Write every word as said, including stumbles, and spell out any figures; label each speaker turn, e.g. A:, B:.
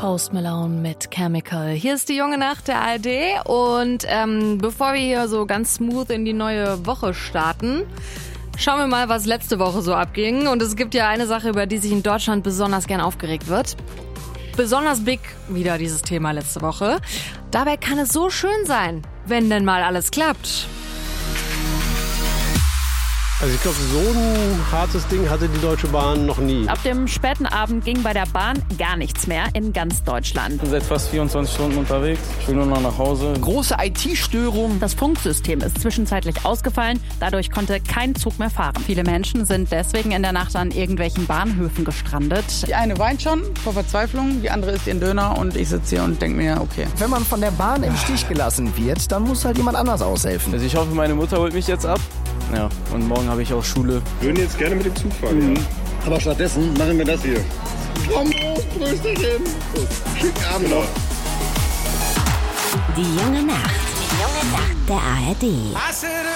A: Post Malone mit Chemical. Hier ist die junge Nacht der A R D und ähm, bevor wir hier so ganz smooth in die neue Woche starten, schauen wir mal, was letzte Woche so abging. Und es gibt ja eine Sache, über die sich in Deutschland besonders gern aufgeregt wird. Besonders big wieder dieses Thema letzte Woche. Dabei kann es so schön sein, wenn denn mal alles klappt.
B: Also ich glaube, so ein hartes Ding hatte die Deutsche Bahn noch nie.
C: Ab dem späten Abend ging bei der Bahn gar nichts mehr in ganz Deutschland.
D: Ich bin seit fast vierundzwanzig Stunden unterwegs. Ich will nur noch nach Hause.
E: Große I T-Störung.
C: Das Funksystem ist zwischenzeitlich ausgefallen. Dadurch konnte kein Zug mehr fahren. Viele Menschen sind deswegen in der Nacht an irgendwelchen Bahnhöfen gestrandet.
F: Die eine weint schon vor Verzweiflung, die andere isst ihren Döner und ich sitze hier und denke mir, okay.
E: Wenn man von der Bahn im Stich gelassen wird, dann muss halt jemand anders aushelfen.
D: Also ich hoffe, meine Mutter holt mich jetzt ab. Ja, und morgen habe ich auch Schule.
G: Wir würden jetzt gerne mit dem Zug fahren. Mhm.
H: Aber stattdessen machen wir das hier.
G: Komm los, Brüsterchen. Schicken Abend noch.
I: Die junge Nacht. Die junge Nacht der A R D.